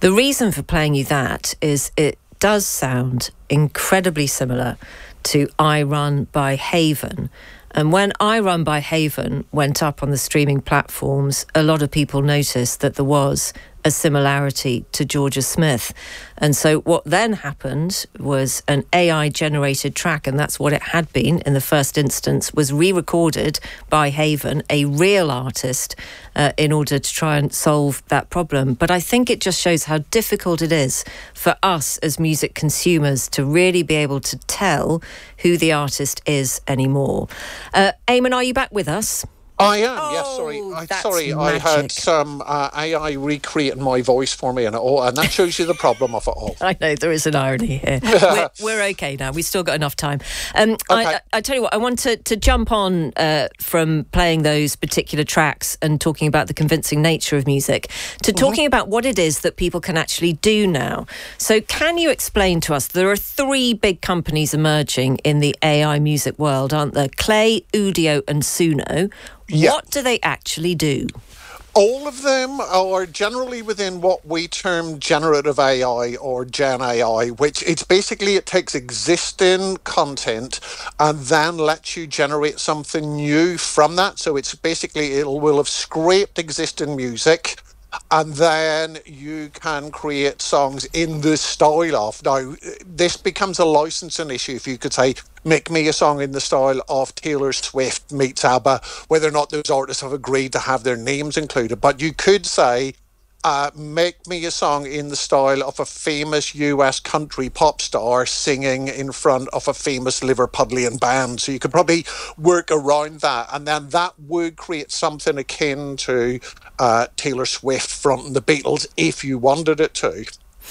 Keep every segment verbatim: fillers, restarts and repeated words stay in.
The reason for playing you that is it does sound incredibly similar to I Run by Haven. And when I Run by Haven went up on the streaming platforms, a lot of people noticed that there was a similarity to Georgia Smith. And so what then happened was an A I-generated track, and that's what it had been in the first instance, was re-recorded by Haven, a real artist, uh, in order to try and solve that problem. But I think it just shows how difficult it is for us as music consumers to really be able to tell who the artist is anymore. Uh, Eamon, are you back with us? I am, oh, yes, sorry. I, that's sorry, magic. I had some uh, A I recreating my voice for me, and, it all, and that shows you the problem of it all. I know, there is an irony here. we're, we're okay now. We've still got enough time. Um, okay. I, I tell you what, I want to, to jump on uh, from playing those particular tracks and talking about the convincing nature of music to talking mm-hmm. about what it is that people can actually do now. So can you explain to us, there are three big companies emerging in the A I music world, aren't there? Clay, Udio and Suno. Yeah. What do they actually do? All of them are generally within what we term generative A I or Gen A I, which it's basically it takes existing content and then lets you generate something new from that. So it's basically it will have scraped existing music, and then you can create songs in the style of. Now, this becomes a licensing issue. If you could say, make me a song in the style of Taylor Swift meets ABBA, whether or not those artists have agreed to have their names included. But you could say, uh, make me a song in the style of a famous U S country pop star singing in front of a famous Liverpudlian band. So you could probably work around that. And then that would create something akin to uh, Taylor Swift fronting the Beatles if you wanted it to.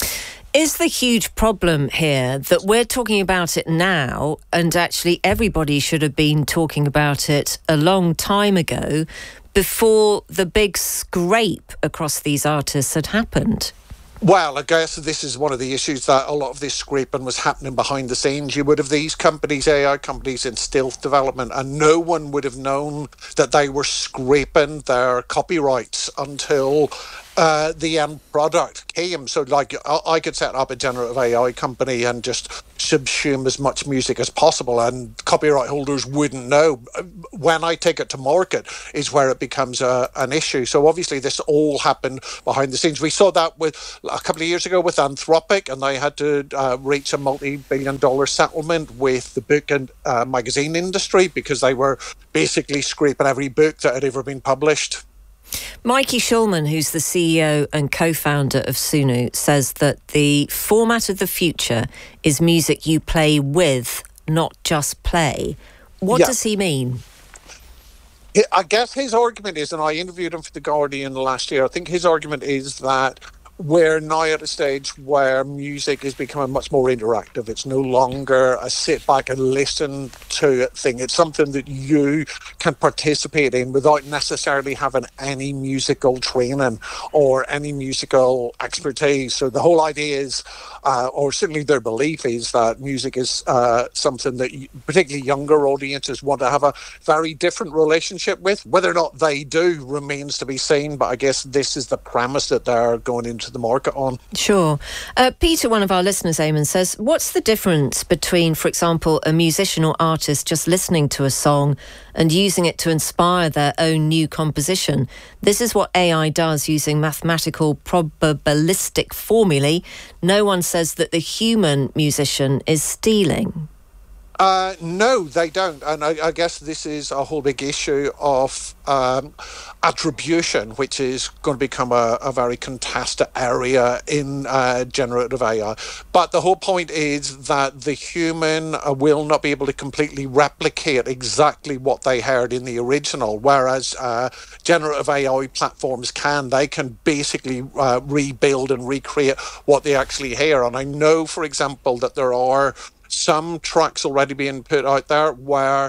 Is the huge problem here that we're talking about it now, and actually everybody should have been talking about it a long time ago before the big scrape across these artists had happened? Well, I guess this is one of the issues, that a lot of this scraping was happening behind the scenes. You would have these companies, A I companies in stealth development, and no one would have known that they were scraping their copyrights until uh, the end product came. So like I, I could set up a generative A I company and just subsume as much music as possible, and copyright holders wouldn't know. When I take it to market is where it becomes a, an issue. So obviously this all happened behind the scenes. We saw that with a couple of years ago with Anthropic, and they had to uh, reach a multi-billion dollar settlement with the book and uh, magazine industry because they were basically scraping every book that had ever been published. Mikey Schulman, who's the C E O and co-founder of Suno, says that the format of the future is music you play with, not just play. What yeah. does he mean? I guess his argument is, and I interviewed him for The Guardian last year, I think his argument is that we're now at a stage where music is becoming much more interactive. It's no longer a sit back and listen to it thing. It's something that you can participate in without necessarily having any musical training or any musical expertise. So the whole idea is, uh, or certainly their belief is, that music is uh, something that you, particularly younger audiences want to have a very different relationship with. Whether or not they do remains to be seen, but I guess this is the premise that they're going into the market on. Sure. Uh, Peter, one of our listeners, Eamon, says, what's the difference between, for example, a musician or artist just listening to a song and using it to inspire their own new composition? This is what A I does using mathematical probabilistic formulae. No one says that the human musician is stealing. Uh, no, they don't. And I, I guess this is a whole big issue of um, attribution, which is going to become a, a very contested area in uh, generative A I. But the whole point is that the human uh, will not be able to completely replicate exactly what they heard in the original, whereas uh, generative A I platforms can. They can basically uh, rebuild and recreate what they actually hear. And I know, for example, that there are some tracks already being put out there where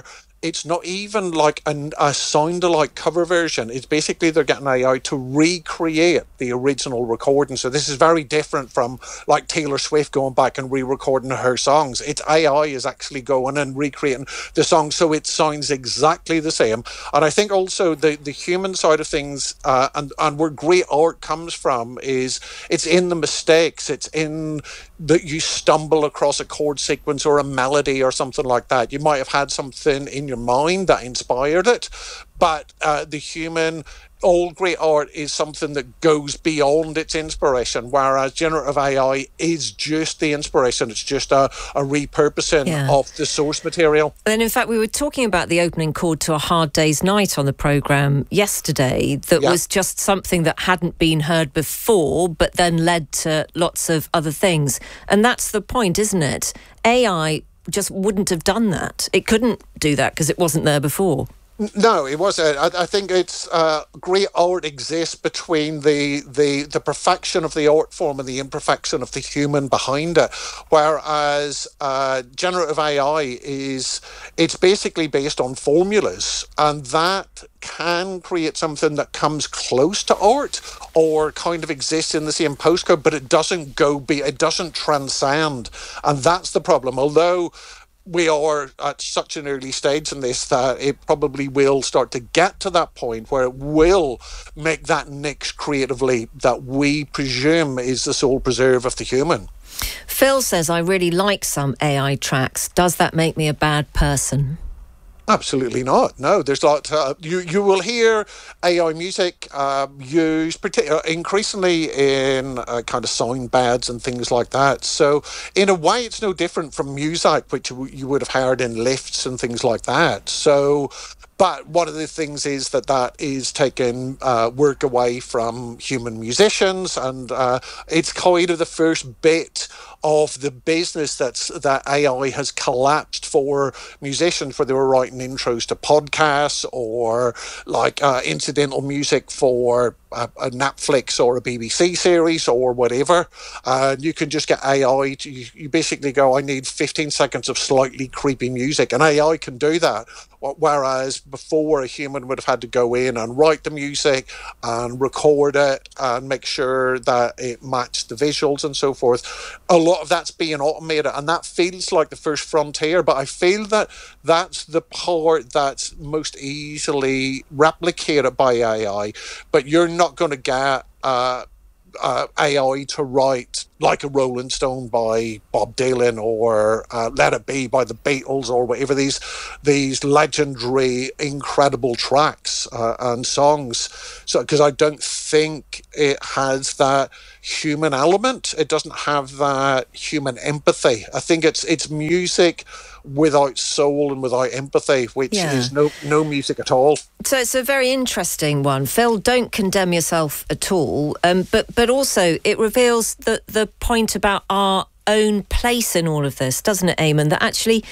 it's not even like an, a sound-alike cover version. It's basically they're getting A I to recreate the original recording. So this is very different from like Taylor Swift going back and re-recording her songs. It's A I is actually going and recreating the song, so it sounds exactly the same. And I think also the, the human side of things, uh, and, and where great art comes from, is it's in the mistakes. It's in that you stumble across a chord sequence or a melody or something like that. You might have had something in your mind that inspired it, but uh, the human, all great art is something that goes beyond its inspiration, whereas generative A I is just the inspiration. It's just a, a repurposing yeah. of the source material. And in fact, we were talking about the opening chord to A Hard Day's Night on the programme yesterday that yeah. was just something that hadn't been heard before, but then led to lots of other things. And that's the point, isn't it? A I just wouldn't have done that. It couldn't do that because it wasn't there before. No, it wasn't. I, I think it's uh, great art exists between the, the the perfection of the art form and the imperfection of the human behind it. Whereas uh, generative A I is, it's basically based on formulas, and that can create something that comes close to art or kind of exists in the same postcode, but it doesn't go be it doesn't transcend, and that's the problem. Although we are at such an early stage in this that it probably will start to get to that point where it will make that niche creatively that we presume is the sole preserve of the human. Phil says, I really like some A I tracks. Does that make me a bad person? Absolutely not. No, there's a lot. Uh, you you will hear A I music uh, used particular increasingly in uh, kind of sound beds and things like that. So in a way, it's no different from music, which you would have heard in lifts and things like that. So. But one of the things is that that is taking uh, work away from human musicians, and uh, it's kind of the first bit of the business that's that A I has collapsed for musicians, where they were writing intros to podcasts or like uh, incidental music for a, a Netflix or a B B C series or whatever. Uh, you can just get A I to, you, you basically go, I need fifteen seconds of slightly creepy music, and A I can do that. Whereas before, a human would have had to go in and write the music and record it and make sure that it matched the visuals and so forth. A lot of that's being automated, and that feels like the first frontier, but I feel that that's the part that's most easily replicated by A I. But you're not going to get uh, uh, A I to write like a Rolling Stone by Bob Dylan or uh, Let It Be by the Beatles or whatever, these these legendary, incredible tracks uh, and songs. So, because I don't think it has that human element. It doesn't have that human empathy. I think it's it's music without soul and without empathy, which yeah. is no no music at all. So it's a very interesting one. Phil, don't condemn yourself at all, um, but but also it reveals the, the point about our own place in all of this, doesn't it, Eamon? That actually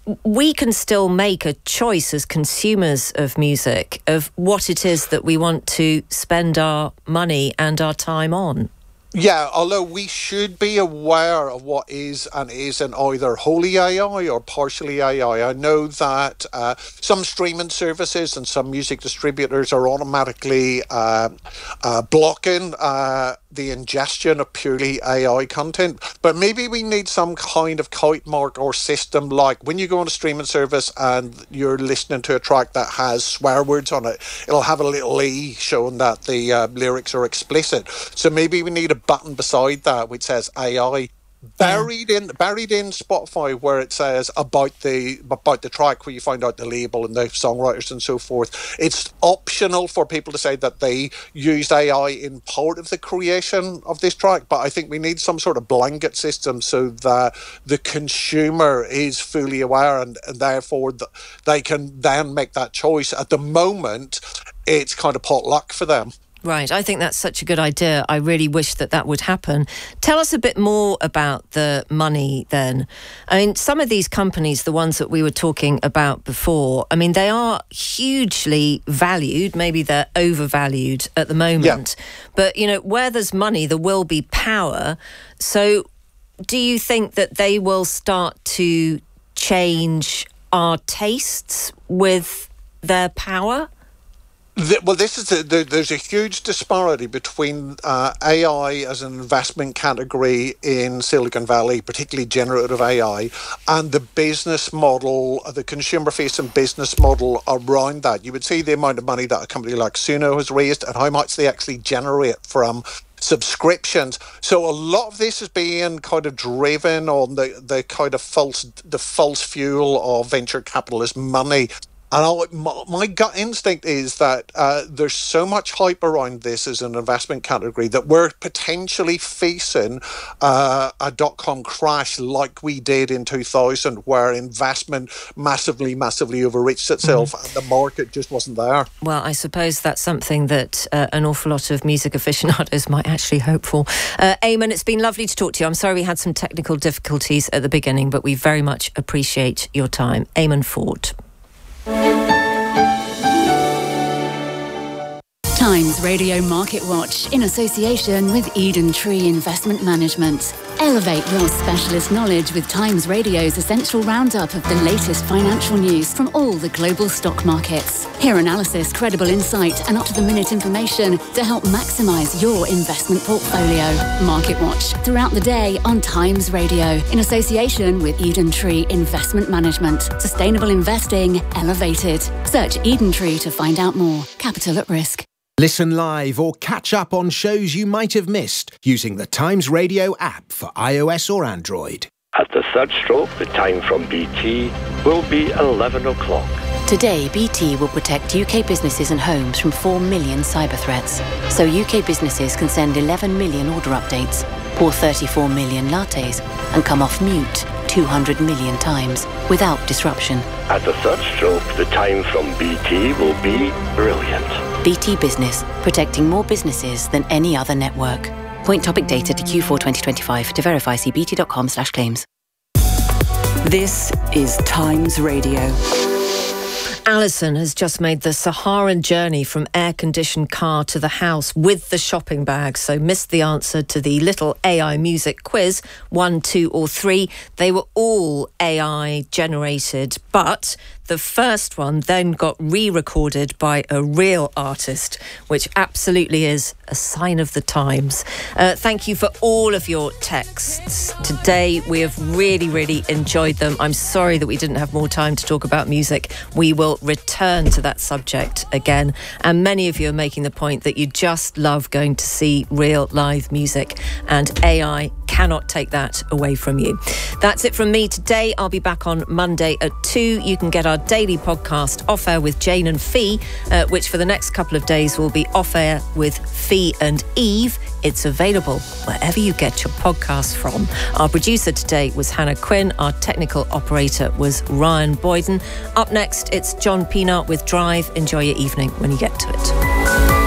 we can still make a choice as consumers of music of what it is that we want to spend our money and our time on. Yeah, although we should be aware of what is and isn't either wholly A I or partially A I. I know that uh, some streaming services and some music distributors are automatically uh, uh, blocking uh, the ingestion of purely A I content. But maybe we need some kind of kite mark or system, like when you go on a streaming service and you're listening to a track that has swear words on it, it'll have a little E showing that the uh, lyrics are explicit. So maybe we need a button beside that which says A I. Buried in buried in Spotify, where it says about the about the track, where you find out the label and the songwriters and so forth. It's optional for people to say that they used A I in part of the creation of this track, but I think we need some sort of blanket system so that the consumer is fully aware, and, and therefore th- they can then make that choice. At the moment, it's kind of potluck for them. Right, I think that's such a good idea. I really wish that that would happen. Tell us a bit more about the money then. I mean, some of these companies, the ones that we were talking about before, I mean, they are hugely valued. Maybe they're overvalued at the moment. Yeah. But, you know, where there's money, there will be power. So do you think that they will start to change our tastes with their power? The, well, this is a, the, there's a huge disparity between uh, A I as an investment category in Silicon Valley, particularly generative A I, and the business model, the consumer-facing business model around that. You would see the amount of money that a company like Suno has raised and how much they actually generate from subscriptions. So a lot of this is being kind of driven on the, the kind of false the false fuel of venture capitalist money. And I'll, my, my gut instinct is that uh, there's so much hype around this as an investment category that we're potentially facing uh, a dot-com crash like we did in two thousand, where investment massively, massively overreached itself mm. and the market just wasn't there. Well, I suppose that's something that uh, an awful lot of music aficionados might actually hope for. Uh, Eamon, it's been lovely to talk to you. I'm sorry we had some technical difficulties at the beginning, but we very much appreciate your time. Eamon Ford. Times Radio Market Watch in association with Eden Tree Investment Management. Elevate your specialist knowledge with Times Radio's essential roundup of the latest financial news from all the global stock markets. Hear analysis, credible insight and up-to-the-minute information to help maximise your investment portfolio. Market Watch throughout the day on Times Radio in association with Eden Tree Investment Management. Sustainable investing elevated. Search Eden Tree to find out more. Capital at risk. Listen live or catch up on shows you might have missed using the Times Radio app for iOS or Android. At the third stroke, the time from B T will be eleven o'clock. Today, B T will protect U K businesses and homes from four million cyber threats. So U K businesses can send eleven million order updates, pour thirty-four million lattes, and come off mute two hundred million times without disruption. At the third stroke, the time from B T will be brilliant. B T Business, protecting more businesses than any other network. Point topic data to Q four twenty twenty-five. To verify, see bt.com slash claims. This is Times Radio. Alison has just made the Saharan journey from air-conditioned car to the house with the shopping bag, so missed the answer to the little A I music quiz, one, two or three. They were all A I generated, but the first one then got re-recorded by a real artist, which absolutely is a sign of the times. Uh, thank you for all of your texts today. We have really, really enjoyed them. I'm sorry that we didn't have more time to talk about music. We will return to that subject again. And many of you are making the point that you just love going to see real live music, and A I cannot take that away from you. That's it from me today. I'll be back on Monday at two. You can get our daily podcast Off Air with Jane and Fee, uh, which for the next couple of days will be Off Air with Fee and Eve. It's available wherever you get your podcasts from. Our producer today was Hannah Quinn. Our technical operator was Ryan Boyden. Up next, it's John Peanut with Drive. Enjoy your evening when you get to it.